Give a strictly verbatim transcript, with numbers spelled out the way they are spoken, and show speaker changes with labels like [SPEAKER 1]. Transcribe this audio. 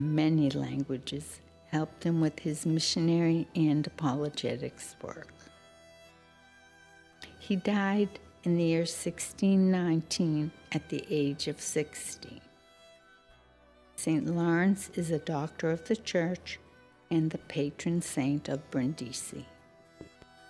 [SPEAKER 1] many languages, helped him with his missionary and apologetics work. He died in the year sixteen nineteen at the age of sixty. Saint Lawrence is a doctor of the Church and the patron saint of Brindisi.